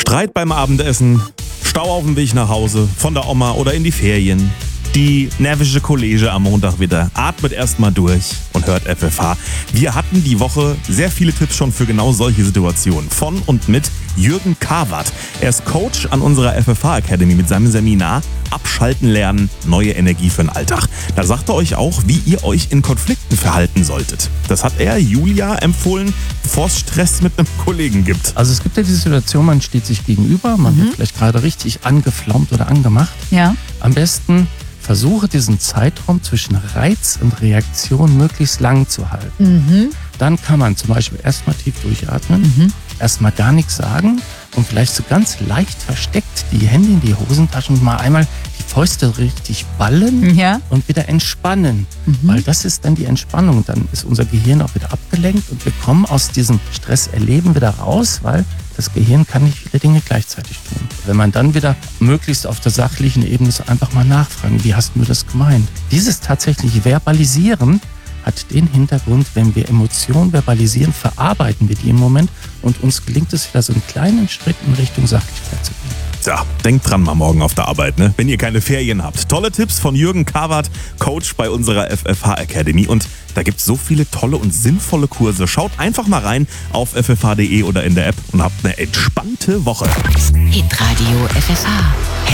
Streit beim Abendessen, Stau auf dem Weg nach Hause, von der Oma oder in die Ferien. Die nervische Kollege am Montag wieder. Atmet erstmal durch und hört FFH. Wir hatten die Woche sehr viele Tipps schon für genau solche Situationen. Von und mit Jürgen Karwart. Er ist Coach an unserer FFH Academy mit seinem Seminar Abschalten lernen, neue Energie für den Alltag. Da sagt er euch auch, wie ihr euch in Konflikten verhalten solltet. Das hat er Julia empfohlen, bevor es Stress mit einem Kollegen gibt. Also es gibt ja diese Situation, man steht sich gegenüber, man wird vielleicht gerade richtig angeflaumt oder angemacht. Ja. Am besten versuche diesen Zeitraum zwischen Reiz und Reaktion möglichst lang zu halten. Dann kann man zum Beispiel erstmal tief durchatmen, erstmal gar nichts sagen und vielleicht so ganz leicht versteckt die Hände in die Hosentaschen und mal einmal die Fäuste richtig ballen Ja. und wieder entspannen. Weil das ist dann die Entspannung. Dann ist unser Gehirn auch wieder abgelenkt und wir kommen aus diesem Stresserleben wieder raus, weil das Gehirn kann nicht viele Dinge gleichzeitig tun. Wenn man dann wieder möglichst auf der sachlichen Ebene ist, einfach mal nachfragen, wie hast du das gemeint? Dieses tatsächlich Verbalisieren hat den Hintergrund, wenn wir Emotionen verbalisieren, verarbeiten wir die im Moment und uns gelingt es wieder so einen kleinen Schritt in Richtung Sachlichkeit zu gehen. Ja, denkt dran mal morgen auf der Arbeit, ne? Wenn ihr keine Ferien habt. Tolle Tipps von Jürgen Karwart, Coach bei unserer FFH Academy. Und da gibt es so viele tolle und sinnvolle Kurse. Schaut einfach mal rein auf ffh.de oder in der App und habt eine entspannte Woche. Hitradio FFH.